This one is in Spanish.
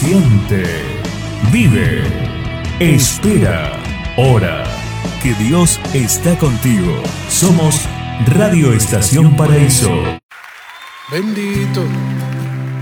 Siente, vive, espera, ora, que Dios está contigo. Somos Radio Estación Paraíso. Bendito